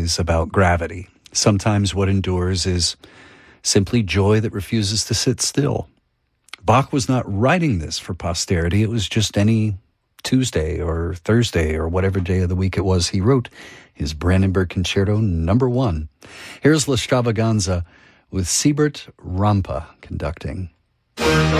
always about gravity. Sometimes what endures is simply joy that refuses to sit still. Bach was not writing this for posterity. It was just any Tuesday or Thursday or whatever day of the week it was he wrote his Brandenburg Concerto No. 1. Here's La Stravaganza with Siebert Rampe conducting.